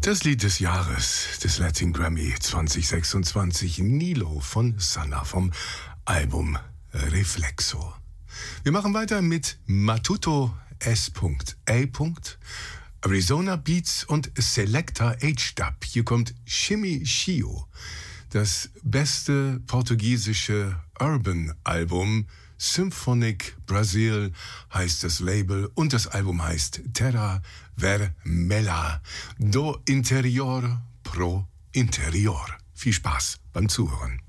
Das Lied des Jahres des Latin Grammy 2026, Nilo von Sanna vom Album Reflexo. Wir machen weiter mit Matuto S.A. Arizona Beats und Selecta H-Dub. Hier kommt Shimmy Shio, das beste portugiesische Urban-Album. Symphonic Brasil heißt das Label und das Album heißt Terra Vermelha do Interior pro Interior. Viel Spaß beim Zuhören.